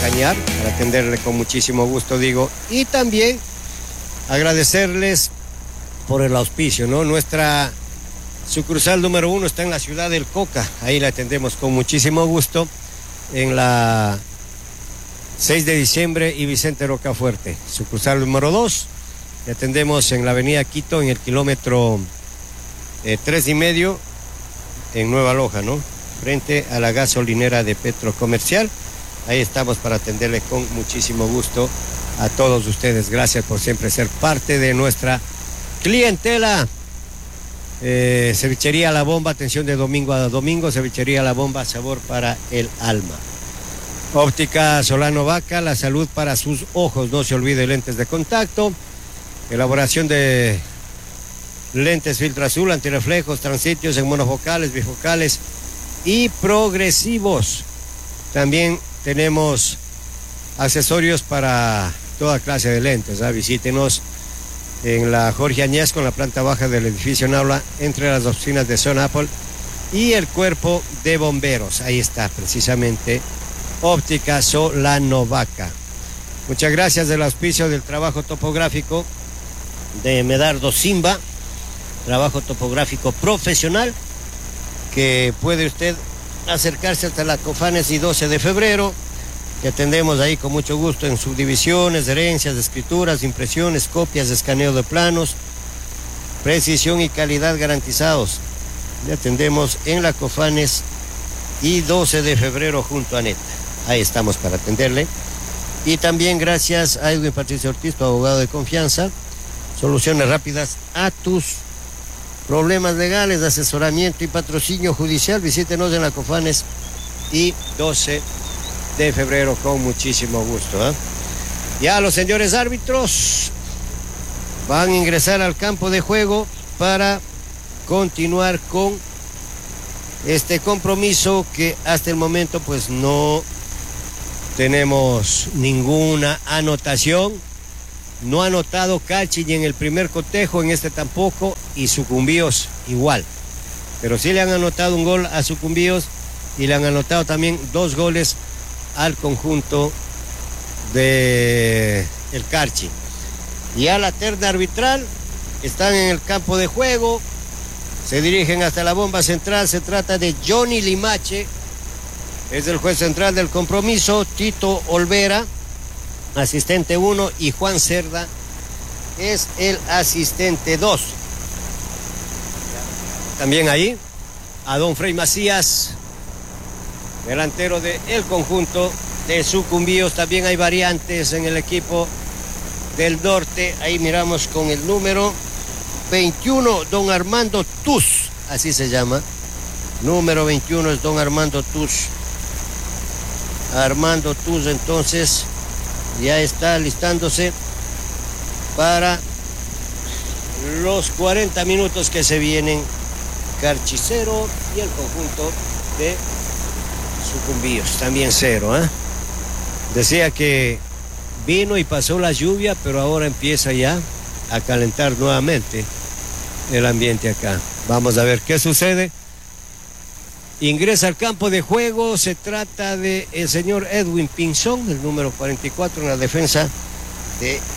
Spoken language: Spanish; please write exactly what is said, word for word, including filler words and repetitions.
Cañar, para atenderle con muchísimo gusto, digo, y también agradecerles por el auspicio, ¿no? Nuestra sucursal número uno está en la ciudad del Coca, ahí la atendemos con muchísimo gusto, en la seis de diciembre y Vicente Rocafuerte. Sucursal número dos, le atendemos en la avenida Quito, en el kilómetro eh, tres y medio, en Nueva Loja, ¿no? Frente a la gasolinera de Petro Comercial. Ahí estamos para atenderle con muchísimo gusto a todos ustedes. Gracias por siempre ser parte de nuestra clientela. Eh, cevichería La Bomba, atención de domingo a domingo. Cevichería La Bomba, sabor para el alma. Óptica Solano Vaca, la salud para sus ojos. No se olvide, lentes de contacto. Elaboración de lentes filtro azul, antirreflejos, transitios en monofocales, bifocales y progresivos. También tenemos accesorios para toda clase de lentes, ¿eh? Visítenos en la Jorge Añez, con la planta baja del edificio Naula, entre las oficinas de Zona Apple y el cuerpo de bomberos. Ahí está precisamente Óptica Solano Vaca. Muchas gracias del auspicio del trabajo topográfico de Medardo Simba, trabajo topográfico profesional, que puede usted acercarse hasta la Cofanes y doce de febrero, que atendemos ahí con mucho gusto en subdivisiones, herencias, escrituras, impresiones, copias, escaneo de planos, precisión y calidad garantizados. Le atendemos en la Cofanes y doce de febrero junto a Neta. Ahí estamos para atenderle. Y también gracias a Edwin Patricio Ortiz, tu abogado de confianza, soluciones rápidas a tus problemas legales, asesoramiento y patrocinio judicial. Visítenos en la Cofanes y doce de febrero con muchísimo gusto, ¿eh? Ya los señores árbitros van a ingresar al campo de juego para continuar con este compromiso, que hasta el momento pues no tenemos ninguna anotación. No ha anotado Calchi ni en el primer cotejo, en este tampoco, y Sucumbíos igual. Pero sí le han anotado un gol a Sucumbíos y le han anotado también dos goles al conjunto de el Carchi. Y a la terna arbitral están en el campo de juego, se dirigen hasta la bomba central. Se trata de Johnny Limache, es el juez central del compromiso, Tito Olvera, asistente uno, y Juan Cerda es el asistente dos. También ahí a don Frei Macías, delantero del conjunto de Sucumbíos. También hay variantes en el equipo del norte. Ahí miramos con el número veintiuno, don Armando Tuz, así se llama. Número veintiuno es don Armando Tuz. Armando Tuz entonces ya está alistándose para los cuarenta minutos que se vienen. Carchi cero y el conjunto de Sucumbíos también cero, ¿eh? Decía que vino y pasó la lluvia, pero ahora empieza ya a calentar nuevamente el ambiente acá. Vamos a ver qué sucede. Ingresa al campo de juego, se trata de el señor Edwin Pinzón, el número cuarenta y cuatro en la defensa de